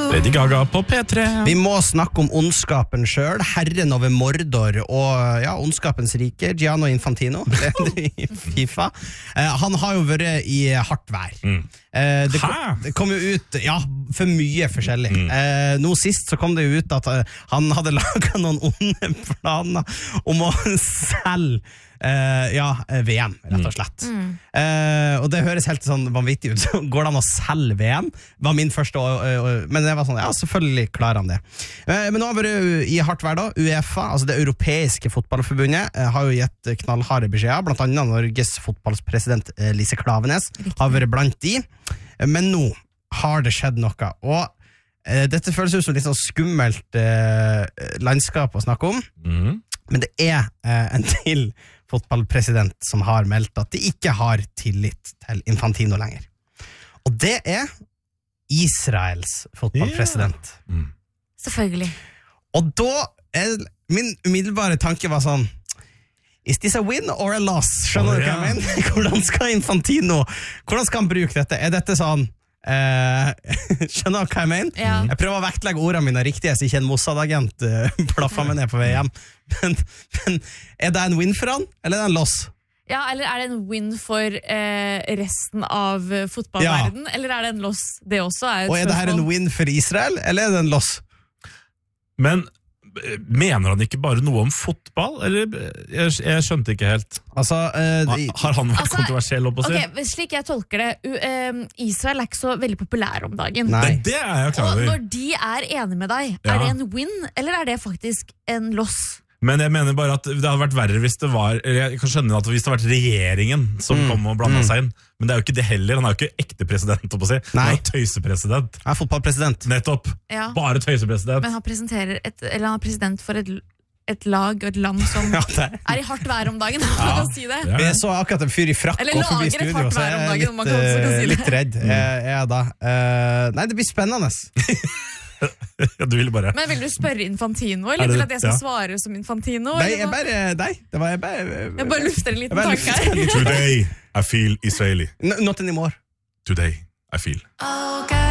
Lady Gaga på P3. Vi må snakke om ondskapen selv, herren over Mordor og ondskapens rike, Gianni Infantino, i FIFA. Han har jo vært i hardt vær. Det kom jo ut, for mye forskjellig. Nå sist så kom det jo ut at han hadde laget noen onde planer om å selge VM, rett og slett. Og det høres helt sånn vanvittig ut. Går det an å selge VM? Var min første men det var sånn, selvfølgelig klarer han det. Men nå har vi i hardt vær da. UEFA, altså det europeiske fotballforbundet, har jo gitt knallharde beskjeder. Blant annet Norges fotballpresident Lise Klaveness har vært blant de. Men nå har det skjedd noe. Og dette føles ut som litt sånn skummelt landskap å snakke om. Men det en til fotballpresident som har meldt at de ikke har tillit til Infantino lenger. Og det Israels fotballpresident. Selvfølgelig. Og da min umiddelbare tanke var sånn, is this a win or a loss? Skjønner du hva jeg mener? Hvordan skal han bruke dette? Dette sånn skjønner du hva jeg mener? Jeg prøver å vektlegge ordene mine riktig, så ikke en Mossad-agent plaffer meg ned på vei hjem. Men det en win for han, eller det en loss? Ja, eller det en win for resten av fotballverden, eller det en loss? Det også et og det her en win for Israel, eller det en loss? Men mener han ikke bare noe om fotball? Eller, jeg skjønte ikke helt. Altså, har han vært kontroversiell opp å si? Ok, slik jeg tolker det, Israel ikke så veldig populær om dagen. Nei. Det jeg klar over. Og når de enige med deg, det en win, eller det faktisk en loss? Men jeg mener bare at det hadde vært verre hvis det var, jeg kan skjønne at hvis det hadde vært regjeringen som kom og blandet seg inn, men det jo ikke det heller, han jo ikke ekte president, opp å si. Han tøysepresident. Fotballpresident. Nettopp, bare tøysepresident. Men han presenterer han er president for et lag og et land som i hardt vær om dagen, man kan si det. Vi så akkurat en fyr i frakk eller og forbi studio, så jeg litt redd. Nei, det blir spennende. Du ville bare. Men vil du spørre Infantino, eller vil at jeg skal svare som Infantino? Nei, jeg bare lufter en liten tanke her. Today I feel Israeli. Not anymore. Today I feel